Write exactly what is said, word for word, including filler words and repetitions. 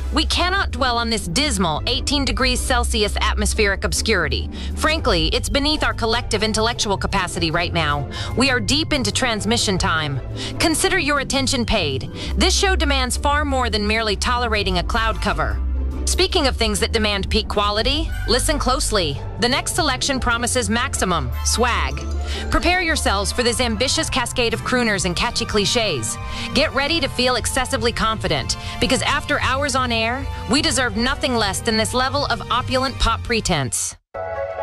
We cannot dwell on this dismal eighteen degrees Celsius atmospheric obscurity. Frankly, it's beneath our collective intellectual capacity right now. We are deep into transmission time. Consider your attention paid. This show demands far more than merely tolerating a cloud cover. Speaking of things that demand peak quality, listen closely. The next selection promises maximum swag. Prepare yourselves for this ambitious cascade of crooners and catchy cliches. Get ready to feel excessively confident, because after hours on air, we deserve nothing less than this level of opulent pop pretense.